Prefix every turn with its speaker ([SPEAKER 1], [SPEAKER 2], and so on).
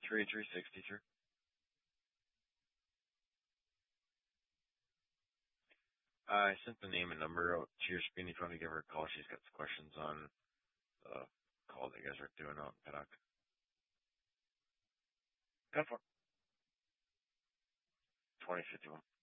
[SPEAKER 1] 3363. I sent the name and number out to your screen if you want to give her a call. She's got some questions on the call that you guys are doing out in Paddock. Go for it. 2051.